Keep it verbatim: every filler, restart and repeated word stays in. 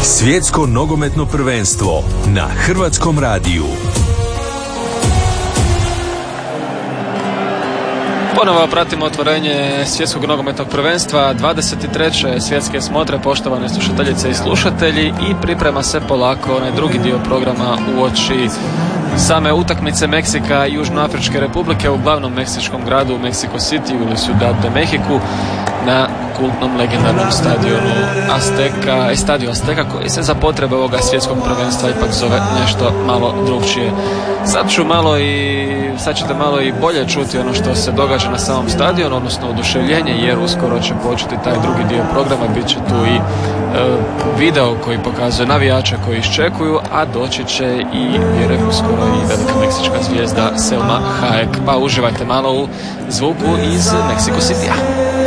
Svjetsko nogometno prvenstvo na Hrvatskom radiju. Ponovo pratimo otvorenje Svjetskog nogometnog prvenstva, dvadeset treće svjetske smotre, poštovane slušateljice i slušatelji, i priprema se polako onaj drugi dio programa uoči same utakmice Meksika i Južnoafričke republike u glavnom meksičkom gradu Mexico City ili Ciudad de Mexico na kultnom legendarnom stadionu Azteca, Estadio Azteca, koji se za potrebe ovoga svjetskog prvenstva ipak zove nešto malo drugčije. Sad ću malo i sad ćete malo i bolje čuti ono što se događa na samom stadionu, odnosno oduševljenje, jer uskoro će početi taj drugi dio programa. Bit će tu i e, video koji pokazuje navijače koji iščekuju, a doći će i vjerujem uskoro i velika meksička zvijezda Selma Hayek. Pa uživajte malo u zvuku iz Mexico Citya.